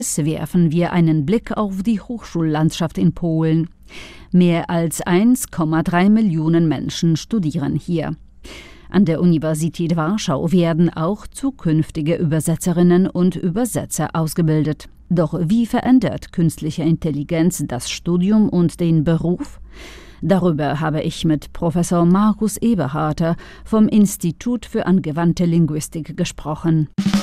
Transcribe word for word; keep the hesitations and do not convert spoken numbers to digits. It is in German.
Werfen wir einen Blick auf die Hochschullandschaft in Polen. Mehr als eins Komma drei Millionen Menschen studieren hier. An der Universität Warschau werden auch zukünftige Übersetzerinnen und Übersetzer ausgebildet. Doch wie verändert künstliche Intelligenz das Studium und den Beruf? Darüber habe ich mit Professor Markus Eberharter vom Institut für angewandte Linguistik gesprochen.